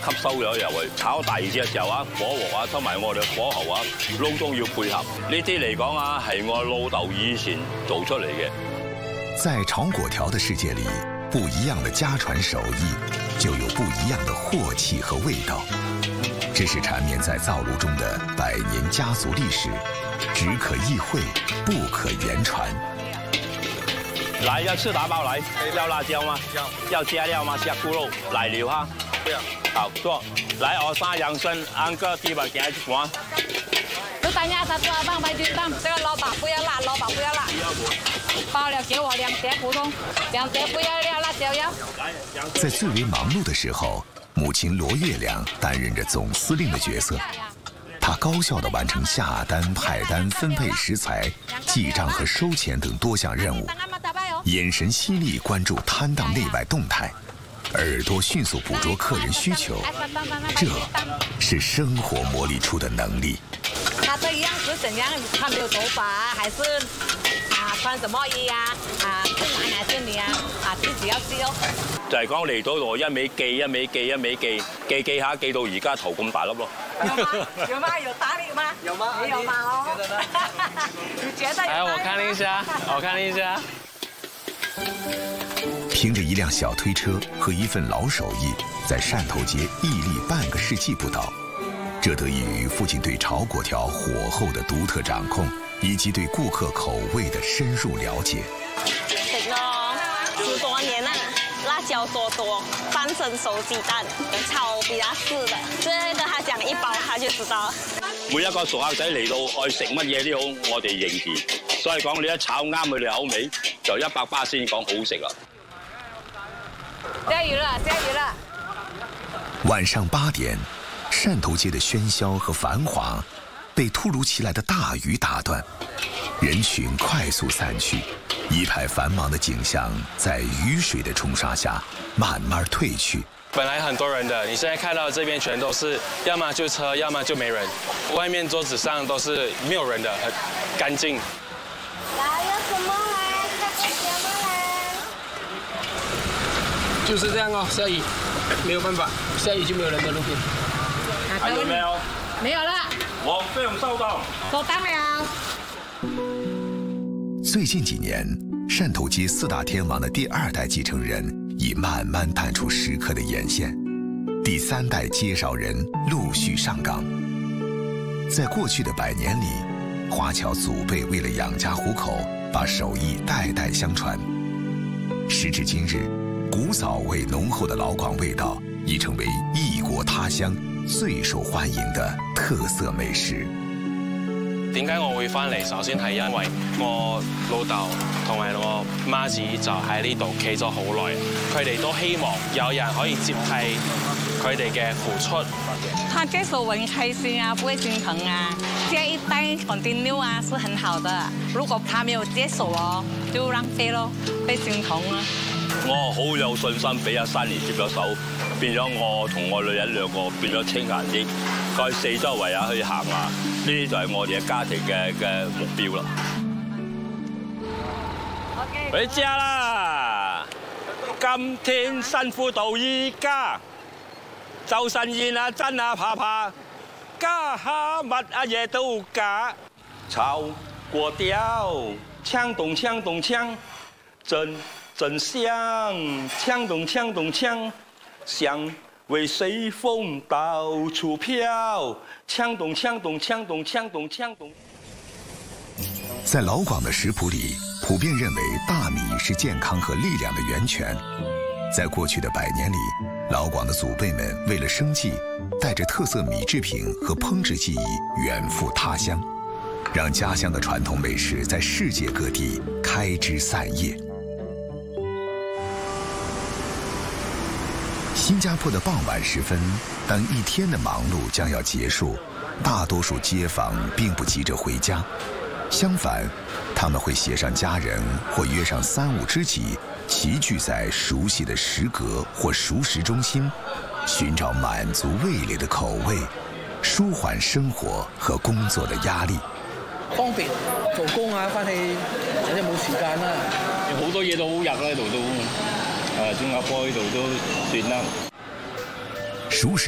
吸收咗入去。炒大隻嘅時候啊，火鑊啊，同埋我哋火候啊，撈中要配合。呢啲嚟講啊，係我老豆以前做出嚟嘅。 在炒粿條的世界裏，不一樣的家傳手藝，就有不一樣的鑊氣和味道。這是纏綿在灶爐中的百年家族歷史，只可意會，不可言傳。 來，要吃打包來，要辣椒嗎？要加料嗎？下咕嚕來料哈。不要。好，做。來，我殺養生，按個地板給它玩。 就等下他做棒白菌蛋，這個蘿蔔不要辣，蘿蔔不要辣。爆料給我2碟普通，2碟不要料辣椒油。 在最為忙碌的時候，母親羅月亮擔任着總司令的角色。她高效地完成下單、派單、分配食材、記賬和收錢等多項任務，眼神犀利關注攤檔內外動態，耳朵迅速捕捉客人需求，這是生活磨礪出的能力。 他這樣是怎樣？他沒有頭髮還是穿什麼衣啊？是男還是女啊？自己要記哦。 就係講嚟到度一味記一味記一味記，記下記到而家頭咁大粒咯。 有嗎？有打理嗎？有嗎？沒有嗎？哦。你覺得？ 來，我看一下，我看一下。 憑着一輛小推車和一份老手藝，在汕頭街屹立半個世紀不倒。這得益於父親對炒粿條火候的獨特掌控，以及對顧客口味的深入了解。 食咯，10多年啦，辣椒多，半生熟雞蛋，炒比較濕的。這個他講一包他就知道。 每一個熟客仔嚟到愛食乜嘢都好，我哋認住。所以講你一炒啱佢哋口味，就100%先講好食啦。 下雨了，下雨了。 晚上8點。汕頭街的喧囂和繁華被突如其來的大雨打斷，人群快速散去，一派繁忙的景象在雨水的沖刷下慢慢退去。 本來很多人的，你現在看到這邊全都是，要麼就車，要麼就沒人。外面桌子上都是沒有人的，很乾淨。 來，有什麼來？看什麼來？ 就是這樣哦，下雨，沒有辦法，下雨就沒有人的路邊。 還有沒有？ 沒有了。 我費用收到。 收單了。 最近幾年，汕頭街4大天王的第2代繼承人已慢慢淡出食客的眼線，第3代接手人陸續上崗。在過去的100年裡，華僑祖輩為了養家糊口，把手藝代代相傳。時至今日，古早味濃厚的老廣味道已成為異國他鄉最受歡迎的特色美食。 點解我會翻嚟？首先係因為我老豆同埋我媽子就喺呢度企咗好耐，佢哋都希望有人可以接替佢哋嘅付出。 他接手我很開心啊，不會心疼啊。下一代 continue 啊，是很好的。如果他沒有接手哦，就浪費咯，被心疼啊。 我好有信心俾阿珊妮接咗手，變咗我同我女人2個變咗清閒啲，該四周圍啊去行啊，呢啲就係我哋嘅家庭嘅目標啦。回家啦！今天辛苦到依家，周身煙啊真啊怕怕，家下乜嘢都假，炒粿條鏘咚鏘咚鏘，真香，鏘咚鏘咚鏘，香味隨風到處飄，鏘咚鏘咚鏘咚鏘咚鏘咚。 在老廣的食譜裡，普遍認為大米是健康和力量的源泉。在過去的100年裡，老廣的祖輩們為了生計，帶着特色米製品和烹製技藝遠赴他鄉，讓家鄉的傳統美食在世界各地開枝散葉。新加坡的傍晚時分，當一天的忙碌將要結束，大多數街坊並不急着回家，相反，他們會攜上家人或約上3、5知己，齊聚在熟悉的食閣或熟食中心，尋找滿足味蕾的口味，舒緩生活和工作的壓力。 方便做工啊，翻去或者冇時間啦。 有好多嘢都好入啦，喺度都新加坡呢度都算啦。 熟食